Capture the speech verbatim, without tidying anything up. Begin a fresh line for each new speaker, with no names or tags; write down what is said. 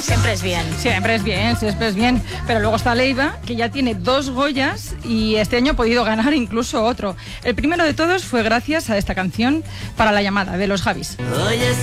Siempre es bien.
Siempre es bien, siempre es bien. Pero luego está Leiva, que ya tiene dos Goyas y este año ha podido ganar incluso otro. El primero de todos fue gracias a esta canción, Para la llamada, de los Javis.
Oye,